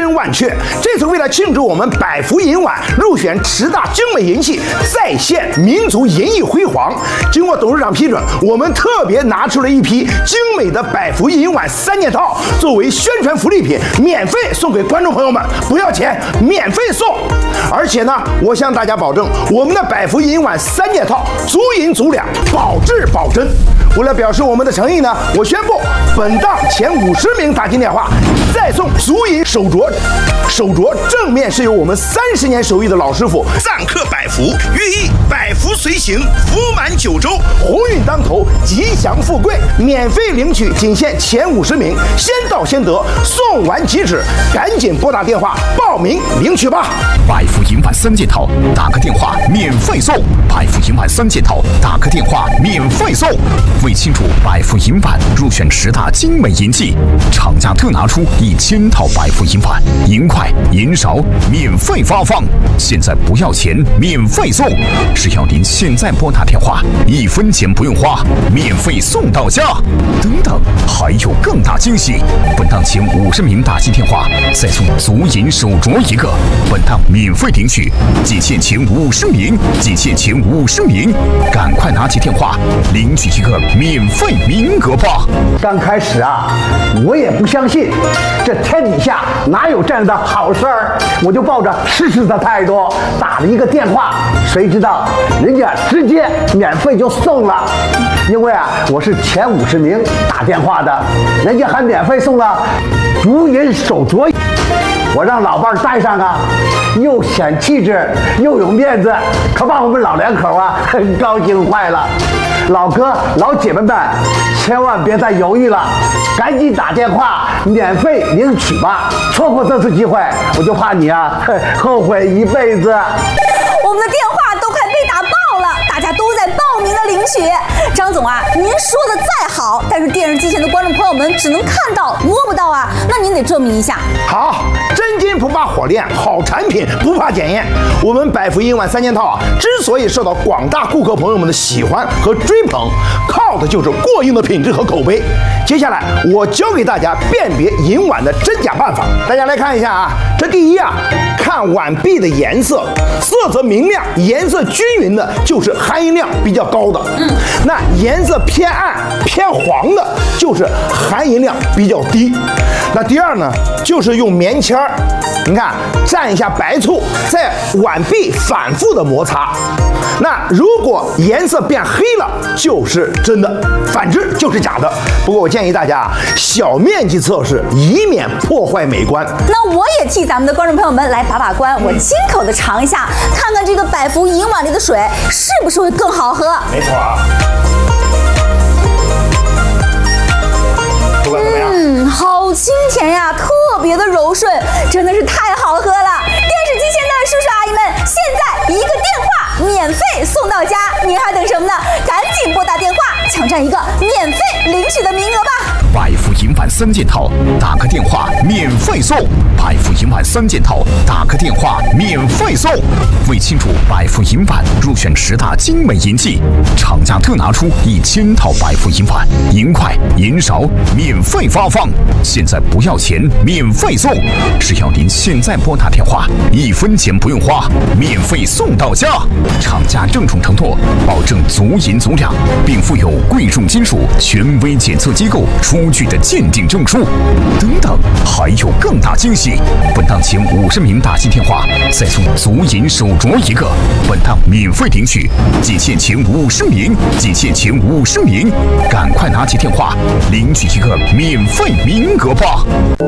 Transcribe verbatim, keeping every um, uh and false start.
声万阙。这次为了庆祝我们百福银碗入选十大精美银器，再现民族银艺辉煌，经过董事长批准，我们特别拿出了一批精美的百福银碗三件套，作为宣传福利品，免费送给观众朋友们，不要钱，免费送。而且呢，我向大家保证，我们的百福银碗三件套足银足两，保质保真。为了表示我们的诚意呢，我宣布本档前五十名打进电话再送足银手镯，手镯正面是由我们三十年手艺的老师傅赞刻百福，寓意百福随行，福满九州，鸿运当头，吉祥富贵。免费领取仅限前五十名，先到先得，送完即止，赶紧拨打电话报名领取吧。 百福银碗三件套，打个电话免费送。百福银碗三件套，打个电话免费送。为庆祝百福银碗入选十大精美银器，厂家特拿出一千套百福银碗，银筷、银勺免费发放，现在不要钱，免费送。只要您现在拨打电话，一分钱不用花，免费送到家。等等，还有更大惊喜！本档前五十名打进电话，再送足银手镯一个。本档免费领取，仅限前五十名，仅限前五十名，赶快拿起电话领取一个免费名额吧！ 刚开始啊，我也不相信，这天底下哪有这样的好事儿，我就抱着试试的态度打了一个电话，谁知道人家直接免费就送了。因为啊，我是前五十名打电话的，人家还免费送了足银手镯，我让老伴儿戴上啊，又显气质又有面子，可把我们老两口啊高兴坏了。老哥老姐妹们，千万别再犹豫了，赶紧打电话免费领取吧！错过这次机会，我就怕你啊后悔一辈子。 我们的电话都快被打爆了，大家都在报名的领取。张总啊，您说的再好，但是电视机前的观众朋友们只能看到摸不到啊，那您得证明一下。 好，真金不怕火炼，好产品不怕检验。我们百福银碗三件套啊，之所以受到广大顾客朋友们的喜欢和追捧，靠的就是过硬的品质和口碑。接下来我教给大家辨别银碗的真假办法，大家来看一下啊。这第一啊，看碗壁的颜色，色泽明亮、颜色均匀的，就是含银量比较高的。嗯，那颜色偏暗、偏黄的，就是含银量比较低。那第二呢，就是用棉签儿，你看蘸一下白醋，在碗壁反复的摩擦。那如果颜色变黑了，就是真的；反之就是假的。不过我建议大家小面积测试，以免破坏美观。 那我也替咱们的观众朋友们来把把关，我亲口的尝一下，看看这个百福银碗里的水是不是会更好喝。 没错啊。不管怎么样， 嗯，好清甜呀，特别的柔顺，真的是太好喝了。电视机前的叔叔阿姨们，现在一个电话免费送到家，您还等什么呢？赶紧拨打电话，抢占一个免费领取的名额吧。 百福银碗三件套，打个电话免费送。百福银碗三件套，打个电话免费送。为庆祝百福银碗入选十大精美银器，厂家特拿出一千套百福银碗，银筷、银勺免费发放，现在不要钱，免费送。只要您现在拨打电话，一分钱不用花，免费送到家。厂家郑重承诺，保证足银足两，并附有贵重金属权威检测机构出具的鉴定证书。等等，还有更大惊喜！本档前五十名打进电话，再送足银手镯一个。本档免费领取，仅限前五十名，仅限前五十名，赶快拿起电话领取一个免费名额吧！